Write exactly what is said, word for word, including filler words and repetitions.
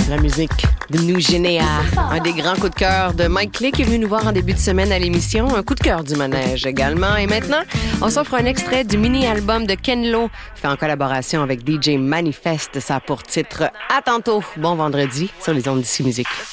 La musique de Nous Généa. Un des grands coups de cœur de Mike Clay qui est venu nous voir en début de semaine à l'émission. Un coup de cœur du manège également. Et maintenant, on s'offre un extrait du mini-album de Ken Lo, fait en collaboration avec D J Manifest. Ça a pour titre « À tantôt ». Bon vendredi sur les ondes d'Ici Musique.